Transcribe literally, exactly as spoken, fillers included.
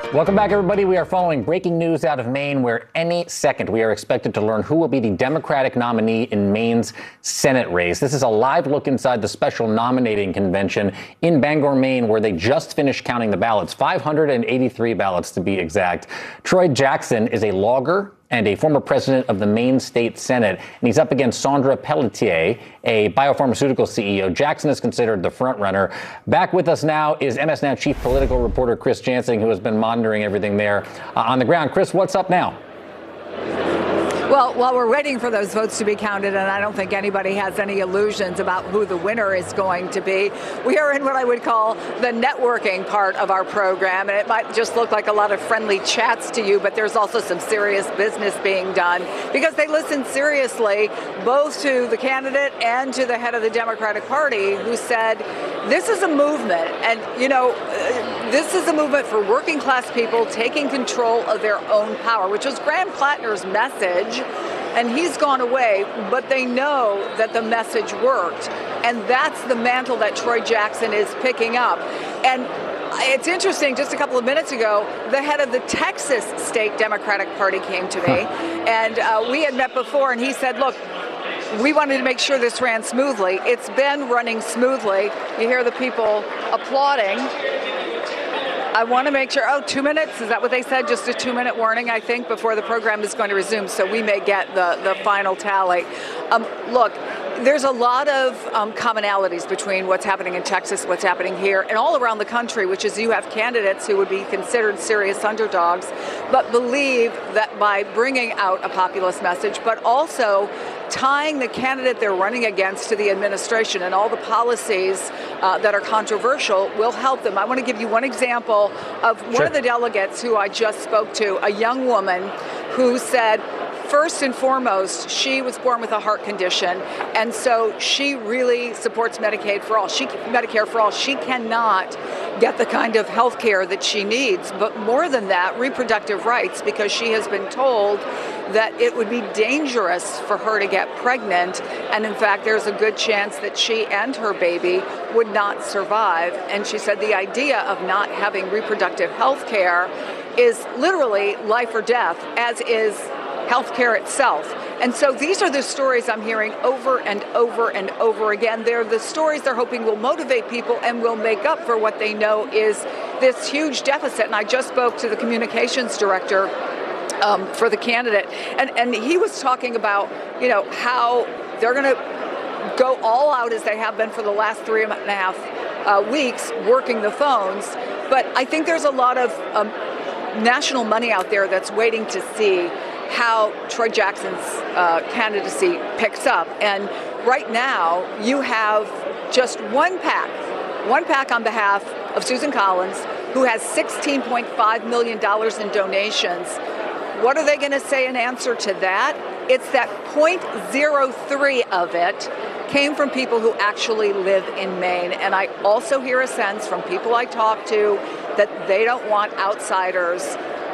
Welcome back, everybody. We are following breaking news out of Maine, where any second we are expected to learn who will be the Democratic nominee in Maine's Senate race. This is a live look inside the special nominating convention in Bangor, Maine, where they just finished counting the ballots, five hundred eighty-three ballots to be exact. Troy Jackson is a logger and a former president of the Maine State Senate, and he's up against Sandra Pelletier, a biopharmaceutical C E O. Jackson is considered the frontrunner. Back with us now is M S Now chief political reporter Chris Jansing, who has been monitoring everything there uh, on the ground. Chris, what's up now? Well, while we're waiting for those votes to be counted, and I don't think anybody has any illusions about who the winner is going to be, we are in what I would call the networking part of our program. And it might just look like a lot of friendly chats to you, but there's also some serious business being done because they listen seriously both to the candidate and to the head of the Democratic Party, who said, this is a movement. And, you know, this is a movement for working class people taking control of their own power, which was Graham Plattner's message. And he's gone away, but they know that the message worked. And that's the mantle that Troy Jackson is picking up. And it's interesting, just a couple of minutes ago, the head of the Texas State Democratic Party came to me, and uh, we had met before, and he said, look, we wanted to make sure this ran smoothly. It's been running smoothly. You hear the people applauding. I want to make sure, oh, two minutes, is that what they said? Just a two-minute warning, I think, before the program is going to resume, so we may get the, the final tally. Um, look, there's a lot of um, commonalities between what's happening in Texas, what's happening here, and all around the country, which is you have candidates who would be considered serious underdogs, but believe that by bringing out a populist message, but also tying the candidate they're running against to the administration and all the policies uh, that are controversial will help them. I want to give you one example of one Sure. of the delegates who I just spoke to, a young woman who said, first and foremost, she was born with a heart condition, and so she really supports Medicaid for all. She, Medicare for all. She cannot get the kind of health care that she needs, but more than that, reproductive rights, because she has been told that it would be dangerous for her to get pregnant, and in fact, there's a good chance that she and her baby would not survive. And she said the idea of not having reproductive health care is literally life or death, as is healthcare itself. And so these are the stories I'm hearing over and over and over again. They're the stories they're hoping will motivate people and will make up for what they know is this huge deficit. And I just spoke to the communications director um, for the candidate, and, and he was talking about, you know, how they're going to go all out as they have been for the last three and a half uh, weeks working the phones. But I think there's a lot of um, national money out there that's waiting to see how Troy Jackson's uh, candidacy picks up. And right now, you have just one PAC, one PAC on behalf of Susan Collins, who has sixteen point five million dollars in donations. What are they going to say in answer to that? It's that zero point zero three of it came from people who actually live in Maine. And I also hear a sense from people I talk to that they don't want outsiders